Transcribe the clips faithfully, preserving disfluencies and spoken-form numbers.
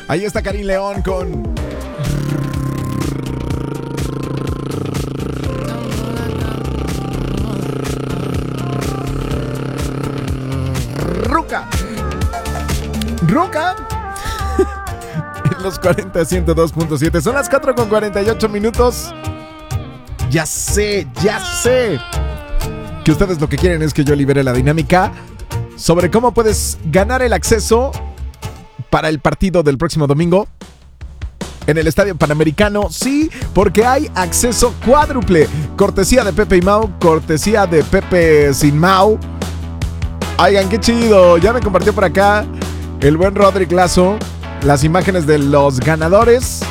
Ahí está Karim León con... Ruca. Ruca. En los cuarenta, ciento dos punto siete. Son las cuatro con cuarenta y ocho minutos. Ya sé, ya sé que ustedes lo que quieren es que yo libere la dinámica sobre cómo puedes ganar el acceso para el partido del próximo domingo en el Estadio Panamericano. Sí, porque hay acceso cuádruple. Cortesía de Pepe y Mau, cortesía de Pepe sin Mau. Oigan, qué chido. Ya me compartió por acá el buen Rodrigo Lazo las imágenes de los ganadores.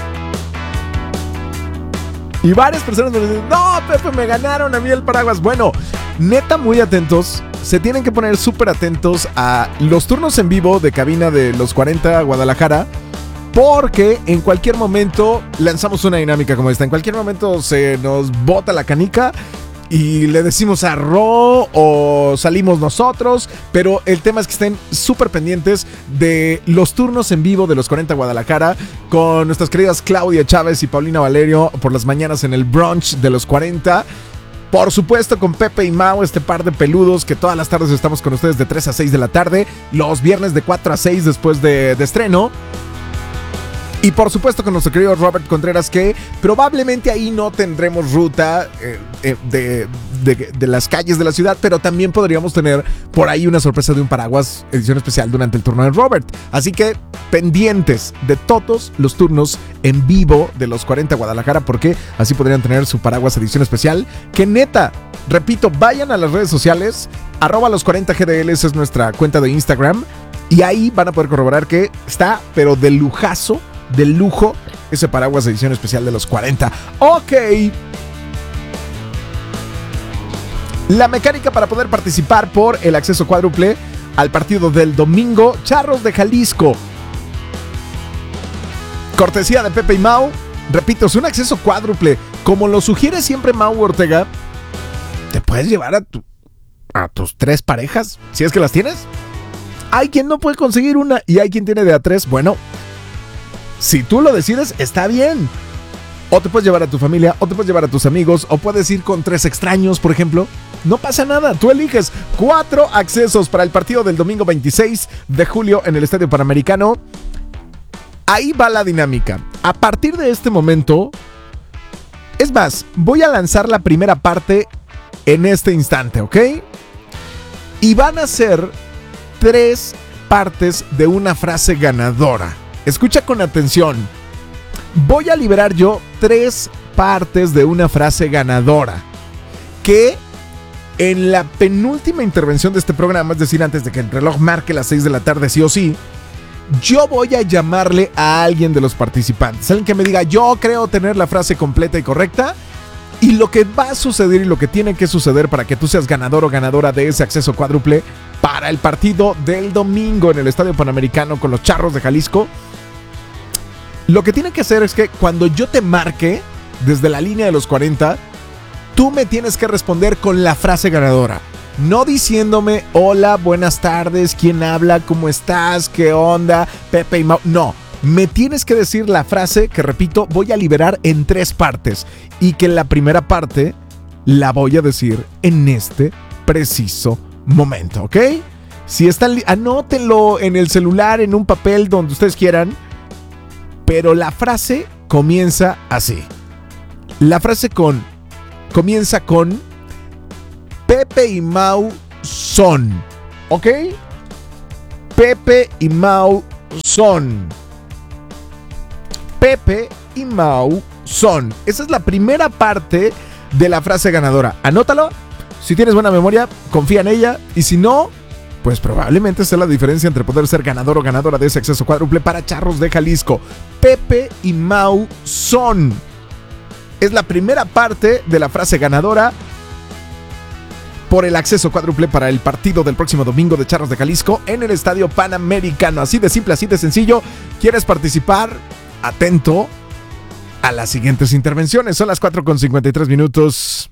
Y varias personas me dicen, no, Pepe, me ganaron a mí el paraguas. Bueno, neta, muy atentos. Se tienen que poner súper atentos a los turnos en vivo de cabina de los cuarenta Guadalajara, porque en cualquier momento lanzamos una dinámica como esta. En cualquier momento se nos bota la canica y le decimos a Ro o salimos nosotros, pero el tema es que estén súper pendientes de los turnos en vivo de los cuarenta Guadalajara con nuestras queridas Claudia Chávez y Paulina Valerio por las mañanas en el brunch de los cuarenta. Por supuesto con Pepe y Mau, este par de peludos que todas las tardes estamos con ustedes de tres a seis de la tarde, los viernes de cuatro a seis después de, de estreno. Y por supuesto con nuestro querido Robert Contreras, que probablemente ahí no tendremos ruta eh, eh, de, de, de las calles de la ciudad, pero también podríamos tener por ahí una sorpresa de un paraguas edición especial durante el turno de Robert. Así que pendientes de todos los turnos en vivo de los cuarenta Guadalajara, porque así podrían tener su paraguas edición especial. Que neta, repito, vayan a las redes sociales, arroba los cuarenta G D L, esa es nuestra cuenta de Instagram, y ahí van a poder corroborar que está, pero de lujazo, de lujo, ese paraguas edición especial de los cuarenta. Ok. La mecánica para poder participar por el acceso cuádruple al partido del domingo, Charros de Jalisco. Cortesía de Pepe y Mau. Repito, es un acceso cuádruple. Como lo sugiere siempre Mau Ortega, te puedes llevar a, tu, a tus tres parejas, si es que las tienes. Hay quien no puede conseguir una y hay quien tiene de a tres. Bueno, si tú lo decides, está bien. O te puedes llevar a tu familia, o te puedes llevar a tus amigos, o puedes ir con tres extraños, por ejemplo. No pasa nada, tú eliges. Cuatro accesos para el partido del domingo veintiséis de julio en el Estadio Panamericano. Ahí va la dinámica. A partir de este momento, es más, voy a lanzar la primera parte en este instante, ¿ok? Y van a ser tres partes de una frase ganadora. Escucha con atención. Voy a liberar yo tres partes de una frase ganadora que en la penúltima intervención de este programa, es decir, antes de que el reloj marque las seis de la tarde sí o sí, yo voy a llamarle a alguien de los participantes, alguien que me diga, yo creo tener la frase completa y correcta, y lo que va a suceder y lo que tiene que suceder para que tú seas ganador o ganadora de ese acceso cuádruple para el partido del domingo en el Estadio Panamericano con los Charros de Jalisco. Lo que tiene que hacer es que cuando yo te marque desde la línea de los cuarenta, tú me tienes que responder con la frase ganadora. No diciéndome, hola, buenas tardes, ¿quién habla? ¿Cómo estás? ¿Qué onda? Pepe y Mau. No, me tienes que decir la frase que, repito, voy a liberar en tres partes. Y que la primera parte la voy a decir en este preciso momento, ¿ok? Si están, li- anótenlo en el celular, en un papel, donde ustedes quieran. Pero la frase comienza así. La frase con comienza con Pepe y Mau son. ¿Ok? Pepe y Mau son. Pepe y Mau son. Esa es la primera parte de la frase ganadora. Anótalo. Si tienes buena memoria, confía en ella. Y si no, pues probablemente sea la diferencia entre poder ser ganador o ganadora de ese acceso cuádruple para Charros de Jalisco. Pepe y Mau son. Es la primera parte de la frase ganadora por el acceso cuádruple para el partido del próximo domingo de Charros de Jalisco en el Estadio Panamericano. Así de simple, así de sencillo. ¿Quieres participar? Atento a las siguientes intervenciones. Son las cuatro con cincuenta y tres minutos.